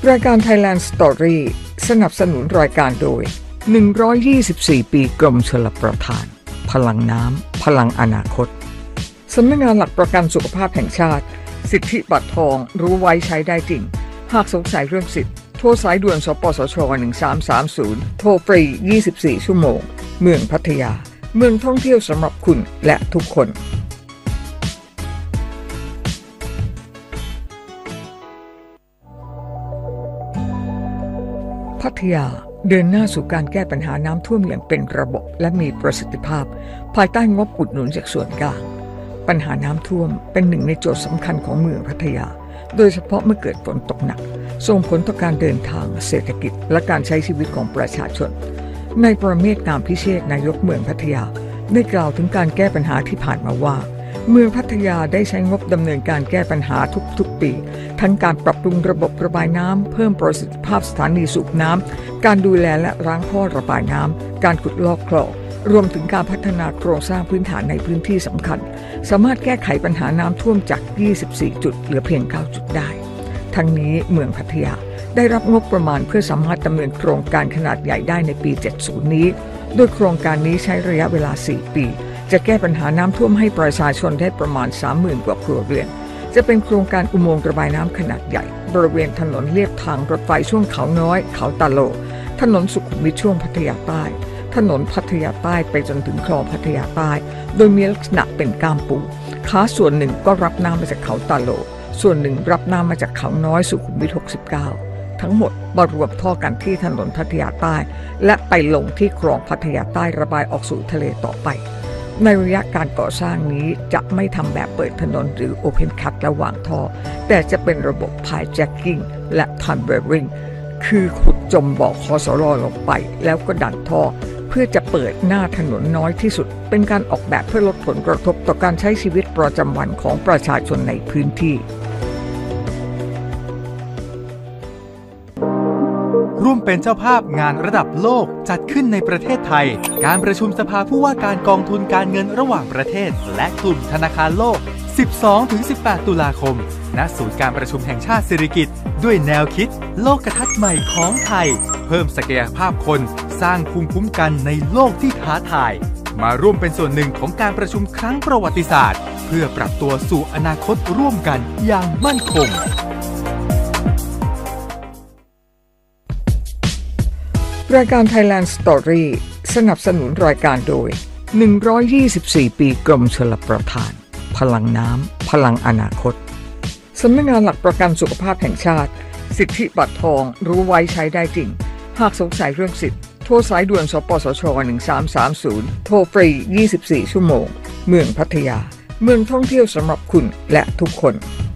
รายการ Thailand Story สนับสนุนรายการโดย124 ปีกรมชลประทานพลังน้ำพลังอนาคตสำนักงานหลักประกันสุขภาพแห่งชาติสิทธิบัตรทองรู้ไว้ใช้ได้จริงหากสงสัยเรื่องสิทธิ์โทรสายด่วนสปสช1330โทรฟรี24ชั่วโมงเมืองพัทยาเมืองท่องเที่ยวสำหรับคุณและทุกคนพัทยาเดินหน้าสู่การแก้ปัญหาน้ำท่วมอย่างเป็นระบบและมีประสิทธิภาพภายใต้งบอุดหนุนจากส่วนกลางปัญหาน้ำท่วมเป็นหนึ่งในโจทย์สำคัญของเมืองพัทยาโดยเฉพาะเมื่อเกิดฝนตกหนักส่งผลต่อการเดินทางเศรษฐกิจและการใช้ชีวิตของประชาชนนายประเมศ งามพิเชษนายกเมืองพัทยาได้กล่าวถึงการแก้ปัญหาที่ผ่านมาว่าเมืองพัทยาได้ใช้งบดำเนินการแก้ปัญหาทุกๆปีทั้งการปรับปรุงระบบระบายน้ำเพิ่มประสิทธิภาพสถานีสูบน้ำการดูแลและล้างท่อระบายน้ำการขุดลอกคลองรวมถึงการพัฒนาโครงสร้างพื้นฐานในพื้นที่สำคัญสามารถแก้ไขปัญหาน้ำท่วมจาก24จุดเหลือเพียง9จุดได้ทั้งนี้เมืองพัทยาได้รับงบประมาณเพื่อสามารถดำเนินโครงการขนาดใหญ่ได้ในปี70นี้โดยโครงการนี้ใช้ระยะเวลา4ปีจะแก้ปัญหาน้ำท่วมให้ประชาชนได้ประมาณ 30,000 กว่าครัวเรือนจะเป็นโครงการอุโมงค์ระบายน้ำขนาดใหญ่บริเวณถนนเลียบทางรถไฟช่วงเขาน้อยเขาตาโลถนนสุขุมวิทช่วงพัทยาใต้ถนนพัทยาใต้ไปจนถึงคลองพัทยาใต้โดยมีลักษณะเป็นก้ามปูขาส่วนหนึ่งก็รับน้ำมาจากเขาตาโลส่วนหนึ่งรับน้ำมาจากเขาน้อยสุขุมวิท69ทั้งหมดมารวมท่อกันที่ถนนพัทยาใต้และไปลงที่คลองพัทยาใต้ระบายออกสู่ทะเลต่อไปในระยะการก่อสร้างนี้จะไม่ทำแบบเปิดถนนหรือ Open Cut ระหว่างท่อแต่จะเป็นระบบ Hijacking และ Tunnelling คือขุดจมบ่อคสร.ลงไปแล้วก็ดันท่อเพื่อจะเปิดหน้าถนนน้อยที่สุดเป็นการออกแบบเพื่อลดผลกระทบต่อการใช้ชีวิตประจำวันของประชาชนในพื้นที่ร่วมเป็นเจ้าภาพงานระดับโลกจัดขึ้นในประเทศไทยการประชุมสภาผู้ว่าการกองทุนการเงินระหว่างประเทศและกลุ่มธนาคารโลก 12-18 ตุลาคมณศูนย์การประชุมแห่งชาติสิริกิติ์ด้วยแนวคิดโลกทัศน์ใหม่ของไทยเพิ่มศักยภาพคนสร้างภูมิคุ้มกันในโลกที่ท้าทายมาร่วมเป็นส่วนหนึ่งของการประชุมครั้งประวัติศาสตร์เพื่อปรับตัวสู่อนาคตร่วมกันอย่างมั่นคงรายการ Thailand Story สนับสนุนรายการโดย124 ปีกรมชลประทานพลังน้ำพลังอนาคตสำนักงานหลักประกันสุขภาพแห่งชาติสิทธิบัตรทองรู้ไว้ใช้ได้จริงหากสงสัยเรื่องสิทธิ์โทรสายด่วนสปสช1330โทรฟรี24ชั่วโมงเมืองพัทยาเมืองท่องเที่ยวสำหรับคุณและทุกคน